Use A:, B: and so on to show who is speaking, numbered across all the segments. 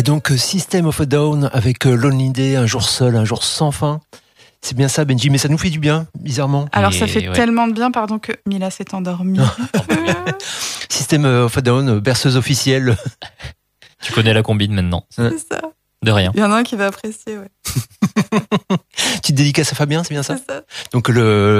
A: Donc System of a Down avec Lonely Day, un jour seul, un jour sans fin. C'est bien ça, Benji, mais ça nous fait du bien, bizarrement.
B: Alors ça fait tellement de bien, pardon, que Mila s'est endormie.
A: System of a Down, berceuse officielle.
C: Tu connais la combine maintenant.
B: C'est ça.
C: De rien.
B: Il y en a un qui va apprécier, ouais.
A: Petite dédicace à Fabien, c'est bien ça?
B: C'est ça.
A: Donc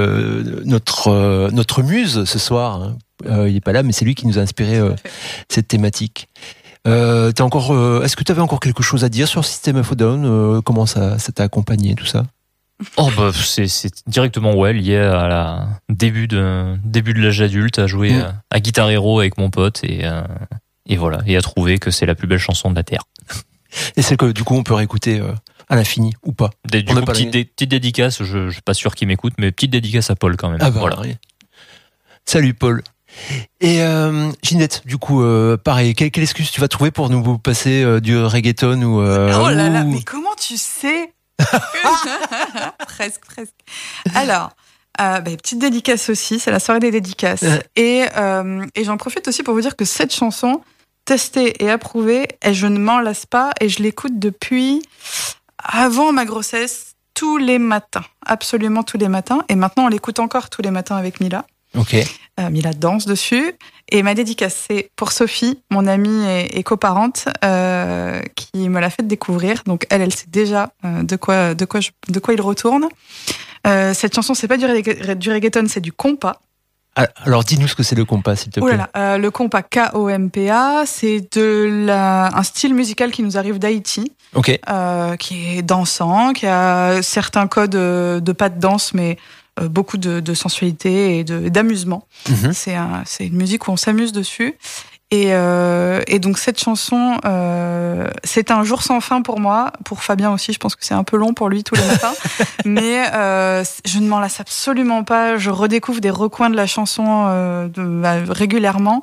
A: notre muse ce soir, hein, il n'est pas là, mais c'est lui qui nous a inspiré cette thématique. Est-ce que tu avais encore quelque chose à dire sur System of a Down? Comment ça t'a accompagné, tout ça?
C: Oh bah c'est directement lié à la début de l'âge adulte, à jouer à Guitar Hero avec mon pote et voilà, et à trouver que c'est la plus belle chanson de la terre.
A: Et celle que du coup on peut réécouter à l'infini ou pas?
C: Du coup, petite dédicace, je suis pas sûr qu'il m'écoute, mais petite dédicace à Paul quand même.
A: Ah bah,
C: voilà.
A: Oui. Salut Paul. Et Ginette, du coup, pareil, quelle excuse tu vas trouver pour nous passer du reggaeton ou
B: oh là là, mais comment tu sais? Presque. Alors, petite dédicace aussi, c'est la soirée des dédicaces. Et j'en profite aussi pour vous dire que cette chanson, testée et approuvée, et je ne m'en lasse pas et je l'écoute depuis avant ma grossesse, tous les matins, absolument tous les matins. Et maintenant, on l'écoute encore tous les matins avec Mila.
A: Ok.
B: Mila danse dessus. Et ma dédicace, c'est pour Sophie, mon amie et coparente, qui me l'a fait découvrir. Donc elle sait déjà de quoi il retourne. Cette chanson, c'est pas du reggaeton, c'est du compas.
A: Alors dis-nous ce que c'est le compas, s'il te plaît.
B: Oh là là, le compas, K-O-M-P-A, c'est un style musical qui nous arrive d'Haïti, qui est dansant, qui a certains codes de pas de danse, mais beaucoup de sensualité et d'amusement. Mm-hmm. C'est une musique où on s'amuse dessus. Et donc cette chanson, c'est un jour sans fin pour moi, pour Fabien aussi, je pense que c'est un peu long pour lui tous les matins, mais je ne m'en lasse absolument pas, je redécouvre des recoins de la chanson régulièrement.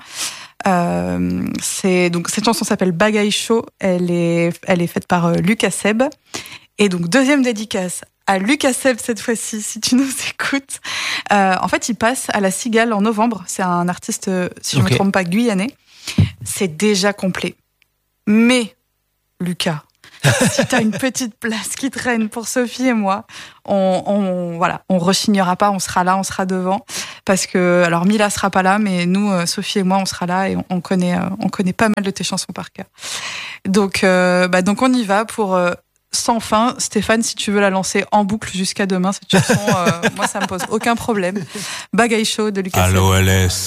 B: Donc cette chanson s'appelle Bagaille Chaud, elle est faite par Lucas Seb, et donc deuxième dédicace à Lucas Seb cette fois-ci, si tu nous écoutes. En fait, il passe à la Cigale en novembre, c'est un artiste, si je ne me trompe pas, guyanais. C'est déjà complet. Mais, Lucas, si t'as une petite place qui traîne pour Sophie et moi, on rechignera pas, on sera là, on sera devant. Parce que, alors Mila sera pas là, mais nous, Sophie et moi, on sera là et on connaît pas mal de tes chansons par cœur. Donc on y va pour Sans fin. Stéphane, si tu veux la lancer en boucle jusqu'à demain, cette chanson, moi, ça me pose aucun problème. Bagaille Chaud de Lucas.
D: Allô, LS.